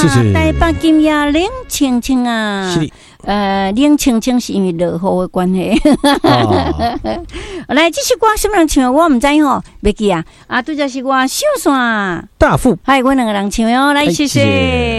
台北今夜冷清清啊。冷清清是因为落雨的关系。来，这首歌什么人唱？我唔知吼，袂记啊。对就是我小山大富， 还有我两个人唱哦。来，谢谢。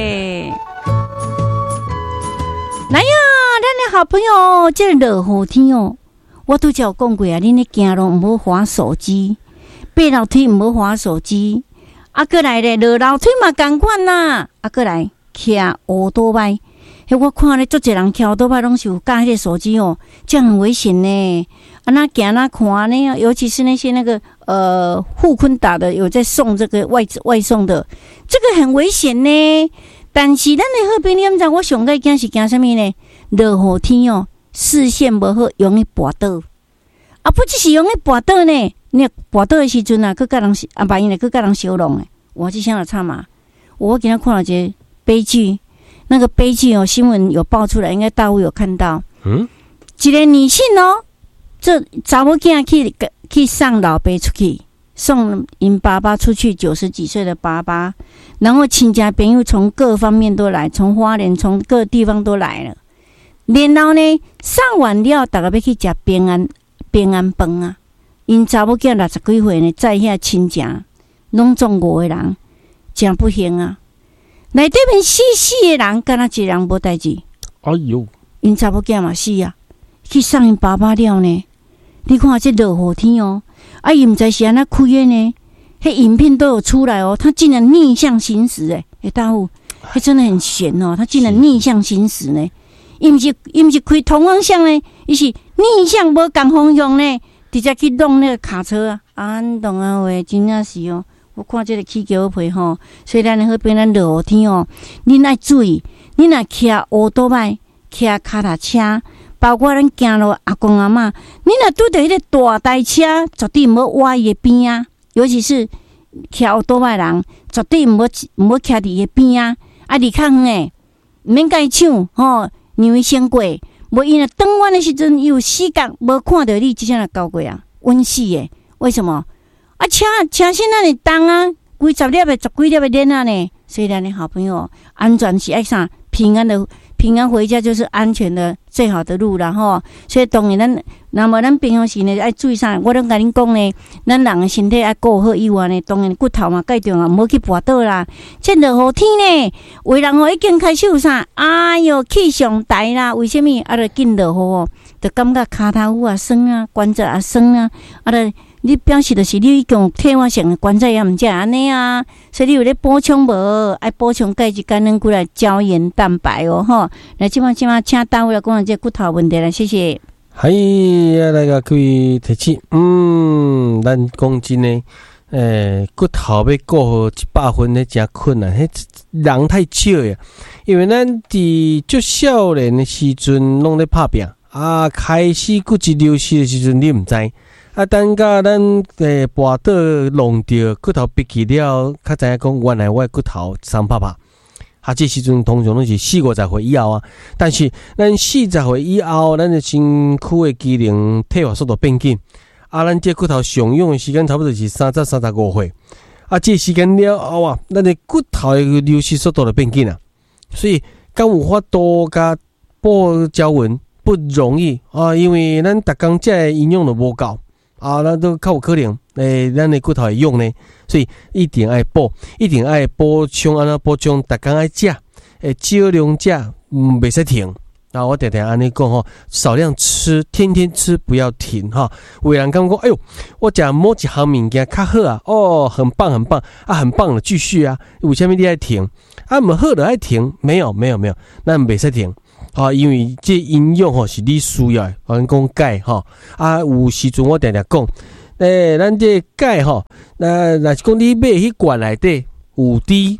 来呀，咱的好朋友，这落雨天哦，我都有讲过啊，恁咧行路唔好滑手机，爬楼梯唔好滑手机。过来咧，落楼梯嘛同款啦。过来骑乌多摆。我看咧，足侪人骑倒摆拢是有架迄个手机哦，这样很危险呢。那行那看呢，尤其是那些那个富坤达的有在送这个外送的，这个很危险呢。但是咱的好朋友，你知我上个惊是惊什么呢？落雨天哦，视线无好，容易跌倒。不只是容易跌倒呢，你跌倒的时阵啊，佮人万一呢，佮人相弄诶。我就想要唱嘛，我今天看了一个悲剧。那个悲剧哦，新闻有爆出来，应该大陆有看到。一个女性哦，这查某囝去送老爸出去，送因爸爸出去，90几岁的爸爸，然后亲家朋友从各方面都来，从花莲从各地方都来了。然后呢，送完了，大家要去吃平安饭啊。因查某囝60几岁呢，在遐亲家拢中5个人，真不幸啊。内底面死的人，敢若一个人无代志。 哎呦， 因查某囝嘛死啊，去送因爸爸了呢。你看这落雨天哦，伊唔知是安怎开的呢？迄影片都有出来哦，他竟然逆向行驶大户，迄真的很悬哦，他竟然逆向行驶呢。伊唔是开同方向呢，伊是逆向无共方向呢，直接去弄那个卡车啊！安懂啊喂，真正是哦。我看这个起桥皮吼，所以咱好边咱落雨天哦，恁爱注意，恁若骑乌多摆、骑脚踏车，包括咱行路阿公阿嬷，恁若拄着迄个大台车，绝对唔好挖伊的边啊！尤其是骑乌多摆人，绝对唔好骑伫伊的边啊！离较远诶，唔免甲伊抢吼，让伊先过，无因为转弯的时阵有死角，无看到你，即下来交过啊，稳死诶！为什么？车身那里重啊，几十粒的、十几粒的链啊呢。所以咱的好朋友，安全是爱啥？平安回家就是安全的最好的路啦吼。所以当然咱平常时呢爱注意啥？我拢甲恁讲呢，咱人的身体爱顾好以外呢，当然骨头嘛介重啊，唔好去跌倒啦。这落雨天呢，有人已经开始有啥？哎哟，气上台啦！为什么？就紧落雨哦，就感觉骹头啊酸啊，关节啊酸啊，就。你表示就是你已经有退化性的关节炎，毋才安尼啊，所以你有咧补充无？爱补充钙质、肝能过来胶原蛋白哦，吼！来，今晚请单位来讲这骨头问题了，谢谢。 嗨，来个各位提醒，咱讲真诶，骨头要顾好100分，迄真困难，迄人太少呀。因为咱伫足少年的时阵拢咧拍拼开始骨质流失的时阵，你毋知。等甲咱跋倒弄着骨头闭起了，较知影讲原来我的骨头伤拍拍。这时阵通常拢是40-50岁以后啊。但是咱40岁以后，咱的身躯的机能退化速度变紧。咱这骨头上用的时间差不多是30-35岁。这时间了后咱的骨头的流失速度就变紧啊。所以敢有法度甲补胶原不容易因为咱逐工食的营养都无够。那都较有可能，咱的骨头会用呢，所以一定爱补充，安怎补充？逐工爱食，少量食，袂使停。我常常安尼讲吼，少量吃，天天吃，不要停哈。有人讲哎呦，我食某一项物件较好啊，很棒很棒很棒了，继续啊。为什么你爱停？唔好就爱停？没有，咱袂使停。因为这营养是你需要的，咱讲钙有时阵我常常讲，咱这钙若是讲你买迄罐内底有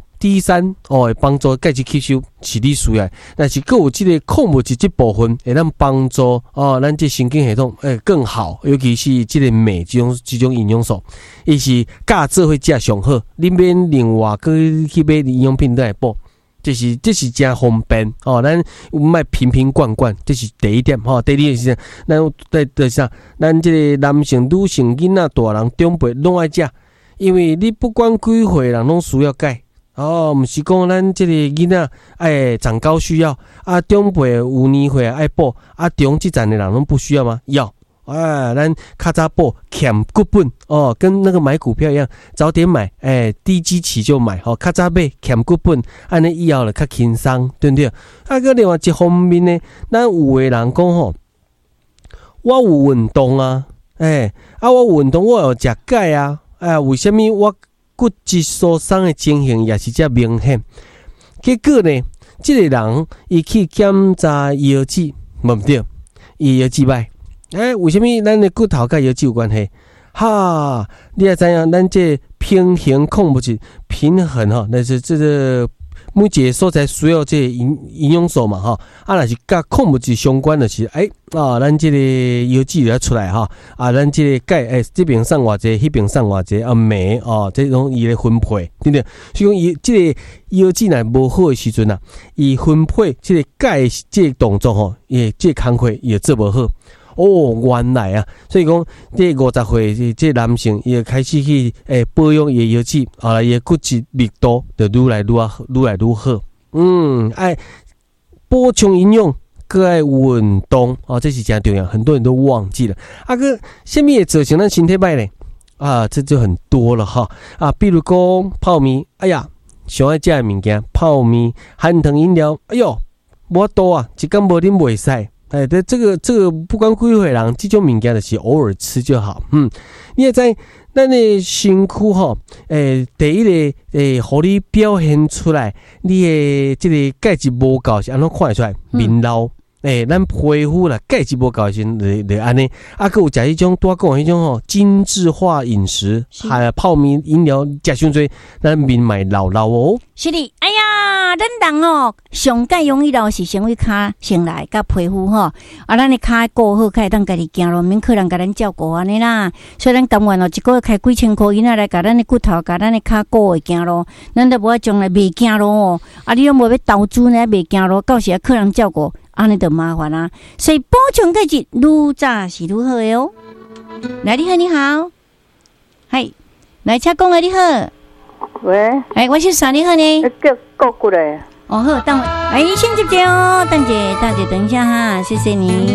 D3 会帮助钙质吸收是你需要的，但是还有这个矿物质这部分会咱帮助咱这神经系统更好，尤其是这个镁这种营养素，伊是加做伙食上好，你免另外去买营养品来补。这是真方便咱莫瓶罐，这是第一点第二是咱这个男性、女性、囡仔、大人、长辈拢爱食，因为你不管几岁人拢需要钙哦，毋是讲咱即个囡仔爱长高需要啊，中辈有年岁爱补啊，中即站的人拢不需要吗？要。咱较早补欠股本哦，跟那个买股票一样，早点买，低基期就买，较早买欠股本，安尼以后就较轻松，对不对？啊，个另外一方面呢，咱有的人讲吼，我有运动啊，我有运动，我有食钙啊，为什么我骨质疏松的情形也是遮明显？结果呢，这个人伊去检查腰子，无对，伊腰子歹。为什么咱的骨头甲腰子有关系？哈，你也知影，咱这平衡控制平衡哈，那是这个每一个所在需要这营养素嘛哈。若是甲控制相关的是，咱这个腰子就要出来哈。咱这个钙，这边送偌济，迄边送偌济，镁哦，这种伊的分配，对不对？所以讲伊这个腰子若无好的时阵啊，伊分配这个钙这个动作吼，这个工课也做无好。原来啊，所以讲这50岁这男性也开始去保养伊腰子，后来伊骨质密度就愈来愈好。爱补充营养，搁爱运动这是真重要，很多人都忘记了。个什么会造成咱身体歹咧？这就很多了哈。比如讲泡面，上爱食的物件，泡面、含糖饮料，无多啊，一天无啉袂使。对，这个不管几岁人，这种物件就是偶尔吃就好。你也知咱的身躯吼，第一个，互你表现出来，你的这个钙质无够是安怎看得出来？面老，咱皮肤啦，钙质无够时就安尼。还有食迄种多讲迄种吼精致化饮食，还有泡面饮料食伤多，咱面咪老哦。 是的，咱人哦，上介容易老是先为骹先来，甲皮肤吼，咱的骹顾好，开当家己行路，免客人甲咱照顾安尼啦。所以咱甘愿一个月开几千块银仔来，甲咱的骨头，甲咱的骹顾会行路，咱都无要将来袂行路哦。你又无要投资呢，袂行路，到时客人照顾，安尼就麻烦啦。所以补充钙质，愈早是愈好的哦。来，你好，你好，嗨，来，请讲你好。 喂， 我是啥？你好呢？ 叫过过来。 好，等我，你先接哦，等姐，等一下哈，谢谢你。